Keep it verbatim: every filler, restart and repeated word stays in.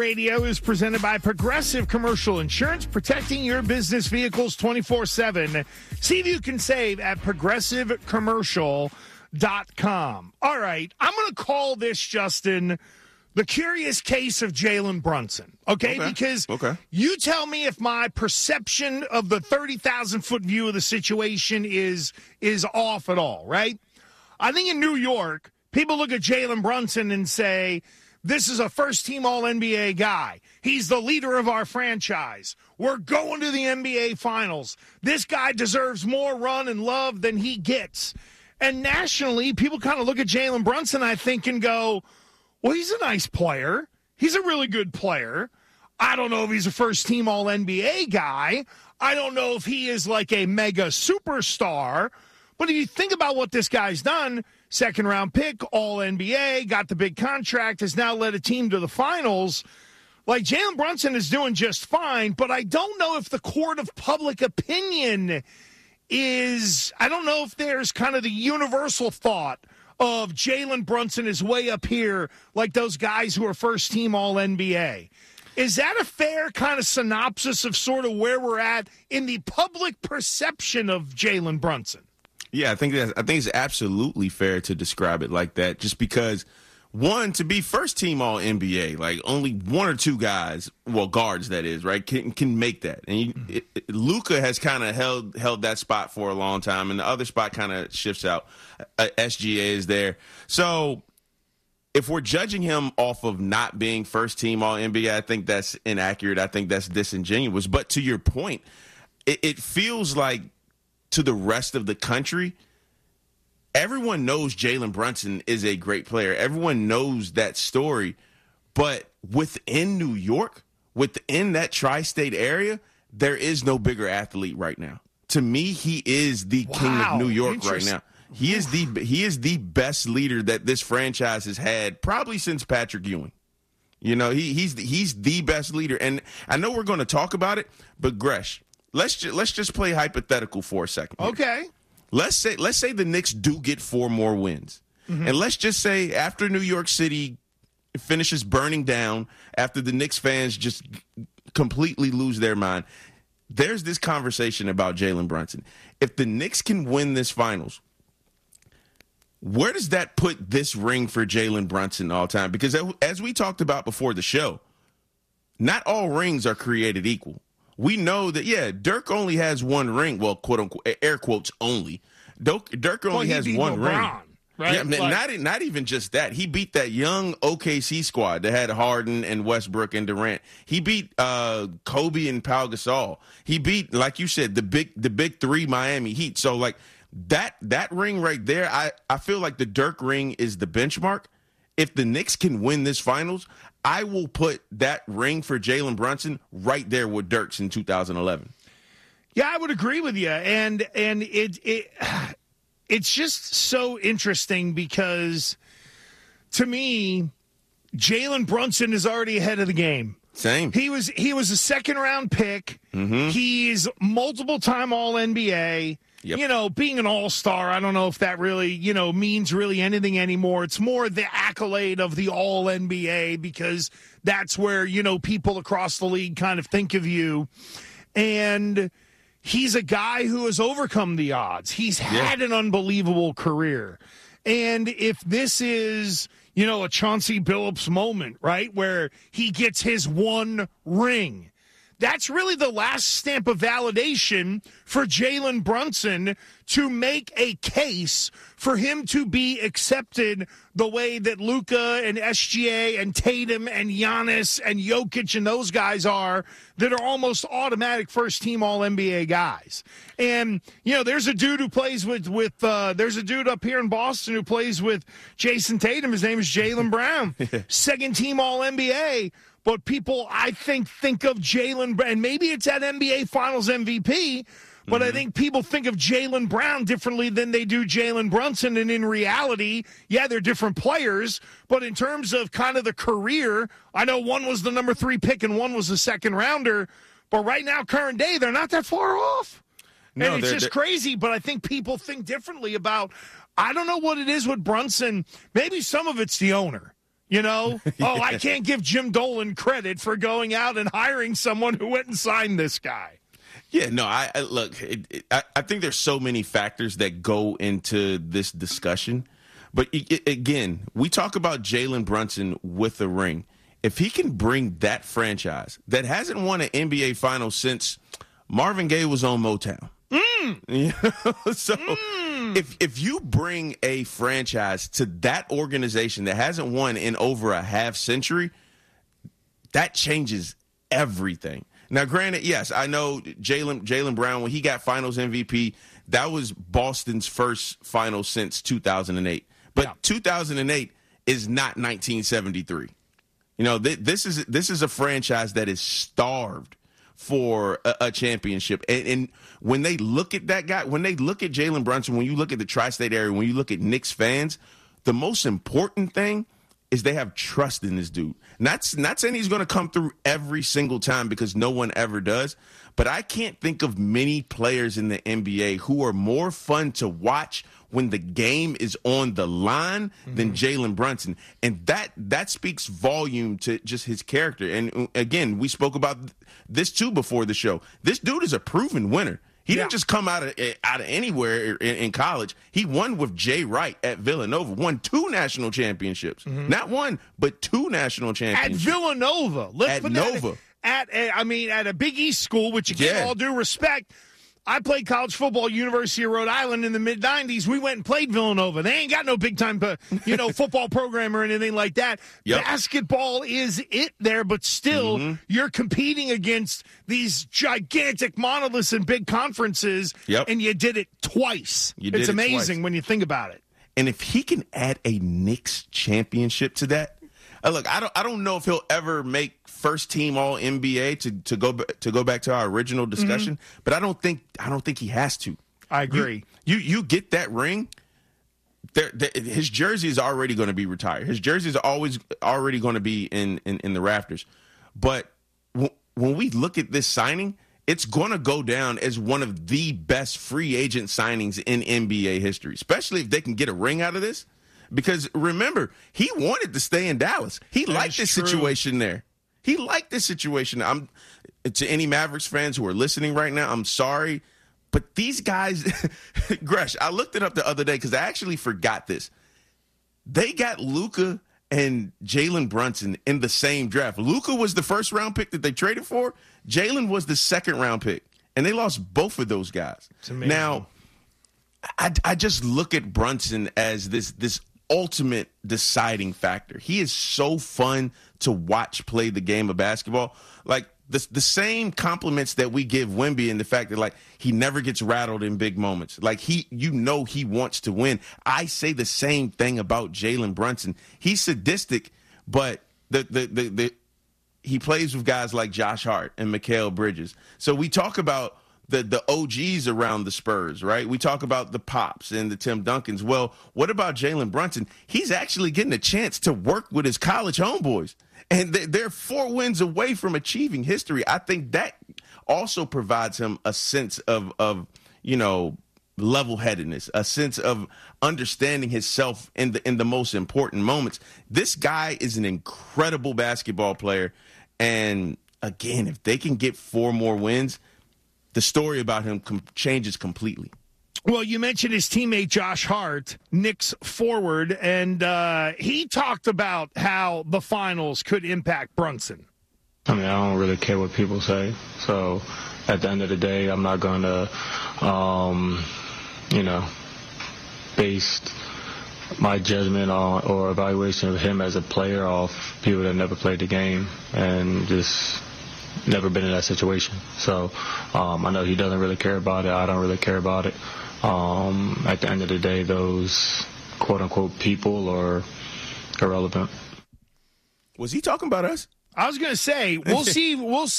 Radio is presented by Progressive Commercial Insurance, protecting your business vehicles twenty-four seven. See if you can save at progressive commercial dot com. All right, I'm going to call this, Justin, the curious case of Jalen Brunson, okay? okay? Because okay. you tell me if my perception of the thirty thousand foot view of the situation is is off at all, right? I think in New York, people look at Jalen Brunson and say, this is a first-team All N B A guy. He's the leader of our franchise. We're going to the N B A Finals. This guy deserves more run and love than he gets. And nationally, people kind of look at Jalen Brunson, I think, and go, well, he's a nice player. He's a really good player. I don't know if he's a first-team All N B A guy. I don't know if he is like a mega superstar. But if you think about what this guy's done, second-round pick, All N B A, got the big contract, has now led a team to the finals. Like, Jalen Brunson is doing just fine, but I don't know if the court of public opinion is – I don't know if there's kind of the universal thought of Jalen Brunson is way up here like those guys who are first-team All N B A. Is that a fair kind of synopsis of sort of where we're at in the public perception of Jalen Brunson? Yeah, I think that I think it's absolutely fair to describe it like that, just because, one, to be first team All N B A, like only one or two guys, well, guards that is, right, can can make that. And you, it, it, Luka has kind of held held that spot for a long time, and the other spot kind of shifts out. Uh, S G A is there, so if we're judging him off of not being first team All N B A, I think that's inaccurate. I think that's disingenuous. But to your point, it, it feels like, to the rest of the country, everyone knows Jalen Brunson is a great player. Everyone knows that story. But within New York, within that tri-state area, there is no bigger athlete right now. To me, he is the wow, king of New York right now. He is the he is the best leader that this franchise has had probably since Patrick Ewing. You know, he he's the, he's the best leader. And I know we're going to talk about it, but Gresh, Let's ju- let's just play hypothetical for a second. Here. Okay. Let's say let's say the Knicks do get four more wins, mm-hmm. and let's just say after New York City finishes burning down, after the Knicks fans just completely lose their mind, there's this conversation about Jalen Brunson. If the Knicks can win this finals, where does that put this ring for Jalen Brunson all time? Because as we talked about before the show, not all rings are created equal. We know that, yeah, Dirk only has one ring. Well, quote unquote, air quotes only. Dirk, Dirk only well, has one LeBron, ring. Right? Yeah, like, not not even just that. He beat that young O K C squad that had Harden and Westbrook and Durant. He beat uh, Kobe and Pau Gasol. He beat, like you said, the big the big three Miami Heat. So like that that ring right there, I, I feel like the Dirk ring is the benchmark. If the Knicks can win this finals, I will put that ring for Jalen Brunson right there with Dirk's in two thousand eleven. Yeah, I would agree with you. And and it it it's just so interesting because to me, Jalen Brunson is already ahead of the game. Same. He was he was a second round pick. Mm-hmm. He's multiple time All N B A. Yep. You know, being an all-star, I don't know if that really, you know, means really anything anymore. It's more the accolade of the All N B A because that's where, you know, people across the league kind of think of you. And he's a guy who has overcome the odds. He's had yeah. an unbelievable career. And if this is, you know, a Chauncey Billups moment, right, where he gets his one ring, that's really the last stamp of validation for Jalen Brunson to make a case for him to be accepted the way that Luka and S G A and Tatum and Giannis and Jokic and those guys are that are almost automatic first-team All N B A guys. And, you know, there's a dude who plays with, with uh, there's a dude up here in Boston who plays with Jason Tatum. His name is Jaylen Brown, second-team All N B A. But people, I think, think of Jaylen Brown, and maybe it's that N B A Finals M V P, but mm-hmm. I think people think of Jaylen Brown differently than they do Jalen Brunson. And in reality, yeah, they're different players. But in terms of kind of the career, I know one was the number three pick and one was the second rounder. But right now, current day, they're not that far off. No, and it's they're, just they're... crazy. But I think people think differently about, I don't know what it is with Brunson. Maybe some of it's the owner. You know? yeah. Oh, I can't give Jim Dolan credit for going out and hiring someone who went and signed this guy. Yeah, no, I, I look, it, it, I, I think there's so many factors that go into this discussion. But it, again, we talk about Jalen Brunson with a ring. If he can bring that franchise that hasn't won an N B A final since Marvin Gaye was on Motown. Mm. You know? So mm. if if you bring a franchise to that organization that hasn't won in over a half century, that changes everything. Now, granted, yes, I know Jaylen Jaylen Brown, when he got Finals M V P, that was Boston's first final since two thousand eight. But yeah. two thousand eight is not nineteen seventy-three. You know, th- this is this is a franchise that is starved for a, a championship. And, and when they look at that guy, when they look at Jalen Brunson, when you look at the tri-state area, when you look at Knicks fans, the most important thing is they have trust in this dude. Not, not saying he's going to come through every single time, because no one ever does, but I can't think of many players in the N B A who are more fun to watch when the game is on the line mm-hmm. than Jalen Brunson. And that that speaks volume to just his character. And again, we spoke about this too before the show. This dude is a proven winner. He yeah. didn't just come out of out of anywhere in, in college. He won with Jay Wright at Villanova, won two national championships. Mm-hmm. Not one, but two national championships. At Villanova. Let's at put Nova. That at, at, I mean, at a Big East school, which, again, yeah. all due respect, I played college football at University of Rhode Island in the mid nineties. We went and played Villanova. They ain't got no big-time, you know, football program or anything like that. Yep. Basketball is it there, but still, mm-hmm. you're competing against these gigantic monoliths and big conferences, yep. and you did it twice. You did it's it amazing twice. when you think about it. And if he can add a Knicks championship to that, uh, look, I don't, I don't know if he'll ever make first team All N B A to, to go to go back to our original discussion, mm-hmm. but I don't think I don't think he has to. I agree. You you, you get that ring, there, there, his jersey is already going to be retired. His jersey is always already going to be in, in, in the rafters. But w- when we look at this signing, it's going to go down as one of the best free agent signings in N B A history, especially if they can get a ring out of this. Because remember, he wanted to stay in Dallas. He that liked this true. situation there. He liked this situation. I'm to any Mavericks fans who are listening right now, I'm sorry, but these guys, Gresh, I looked it up the other day because I actually forgot this. They got Luka and Jalen Brunson in the same draft. Luka was the first round pick that they traded for. Jalen was the second round pick, and they lost both of those guys. Now, I, I just look at Brunson as this this ultimate deciding factor. He is so fun to watch play the game of basketball. Like the the same compliments that we give Wemby in the fact that, like, he never gets rattled in big moments. Like, he, you know, he wants to win. I say the same thing about Jalen Brunson. He's sadistic, but the the the, the he plays with guys like Josh Hart and Mikal Bridges. So we talk about the the O Gs around the Spurs, right? We talk about the Pops and the Tim Duncans. Well, what about Jalen Brunson? He's actually getting a chance to work with his college homeboys. And they're four wins away from achieving history. I think that also provides him a sense of, of you know, level-headedness, a sense of understanding himself in the in the most important moments. This guy is an incredible basketball player. And, again, if they can get four more wins, the story about him com- changes completely. Well, you mentioned his teammate Josh Hart, Knicks forward, and uh, he talked about how the finals could impact Brunson. I mean, I don't really care what people say. So at the end of the day, I'm not going to, um, you know, base my judgment on or evaluation of him as a player off people that never played the game and just never been in that situation. So um, I know he doesn't really care about it. I don't really care about it. Um, at the end of the day, those quote-unquote people are irrelevant. Was he talking about us? I was going to say, we'll see. We'll see.